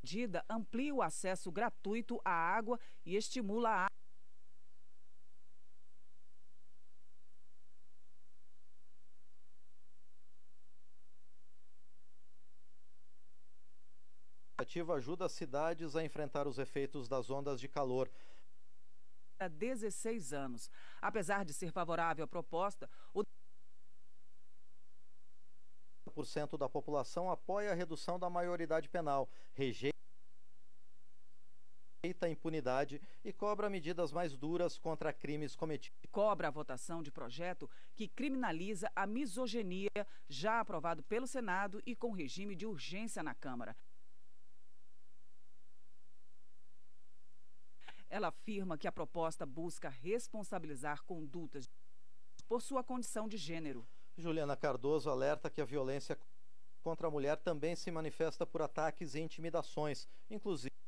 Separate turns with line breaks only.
medida amplia o acesso gratuito à água e estimula a
A iniciativa ajuda as cidades a enfrentar os efeitos das ondas de calor.
há 16 anos. Apesar de ser favorável à proposta, o
40% da população apoia a redução da maioridade penal, rejeita a impunidade e cobra medidas mais duras contra crimes cometidos.
cobra a votação de projeto que criminaliza a misoginia, já aprovado pelo Senado e com regime de urgência na Câmara. Ela afirma que a proposta busca responsabilizar condutas por sua condição de gênero.
Juliana Cardoso alerta que a violência contra a mulher também se manifesta por ataques e intimidações, inclusive